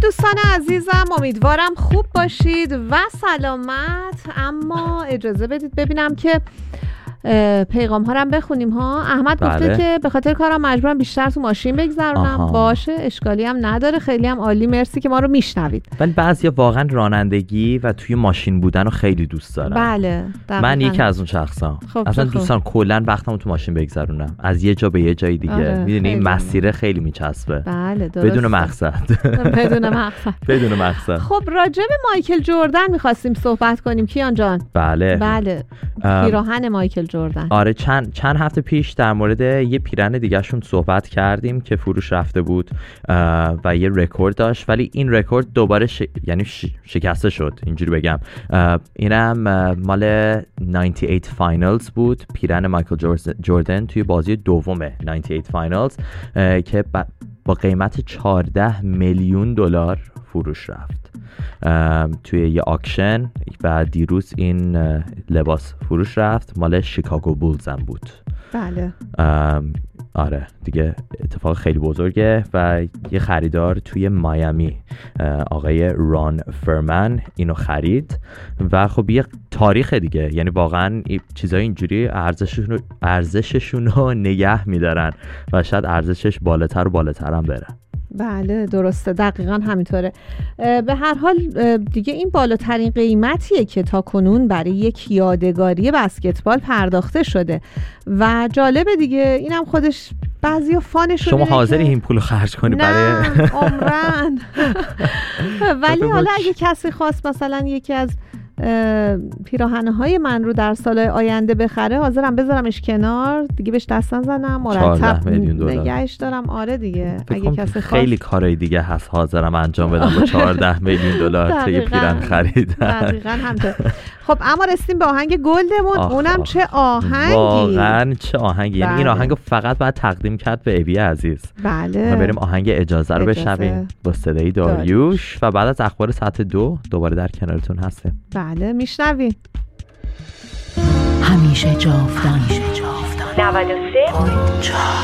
دوستان عزیزم، امیدوارم خوب باشید و سلامت. اما اجازه بدید ببینم که پیغام ها رو بخونیم ها. احمد گفته که به خاطر کارم مجبورم بیشتر تو ماشین بگذرونم. باشه، اشکالی هم نداره، خیلی هم عالی، مرسی که ما رو میشنوید. ولی بعضیا واقعا رانندگی و توی ماشین بودن رو خیلی دوست دارن. بله دقیقاً. من یکی از اون شخصام. اصلا دوستان کلا وقتمو تو ماشین بگذرونم، از یه جا به یه جای دیگه. میدونی این مسیر خیلی میچسبه. بله درسته. بدون مقصد. بدون مقصد. خب راجع به مایکل جردن می‌خواستیم صحبت کنیم کیان جان. بله. پیراهن مایکل جردن. آره چند هفته پیش در مورد یه پیرهن دیگه‌شون صحبت کردیم که فروش رفته بود و یه رکورد داشت، ولی این رکورد دوباره شکسته شد، اینجوری بگم. اینم مال 98 فاینالز بود، پیرهن مایکل جردن توی بازی دوم 98 فاینالز که با قیمت 14 میلیون دلار فروش رفت توی یه آکشن و دیروز این لباس فروش رفت. مال شیکاگو بولز هم بود. بله. آره دیگه اتفاق خیلی بزرگه و یه خریدار توی مایامی، آقای ران فرمن، اینو خرید و خب یه تاریخ دیگه، یعنی واقعا چیزای اینجوری ارزششون رو نگه میدارن و شاید ارزشش بالاتر و بالاتر هم بره. بله درسته، دقیقاً همینطوره. به هر حال دیگه این بالاترین قیمتیه که تا کنون برای یک یادگاری بسکتبال پرداخته شده و جالبه دیگه، اینم خودش بعضیا فانشون. شما حاضری این پولو خرج کنی برای عمرن؟ ولی حالا اگه کسی خواست مثلا یکی از پیراهنهای من رو در سالهای آینده بخره، حاضرم بذارمش کنار دیگه، بهش دست نزنم، مرتب نگهش دارم. آره دیگه اگه کسی خواست. خیلی کارهای دیگه هست حاضرم انجام بدم با 14 میلیون دلار تا یه پیراهن خریدن. دقیقاً همینطور. خب اما رسیدیم به آهنگ گلدمون. اونم چه آهنگی، واقعا چه آهنگی. یعنی این آهنگو فقط باید تقدیم کرد به ابی عزیز. بله. ما بریم آهنگ اجازه رو بشنویم با صدای داریوش و بعد از اخبار ساعت 2 دوباره در کنارتون هستیم. بله میشنویم. همیشه جاودان 93.4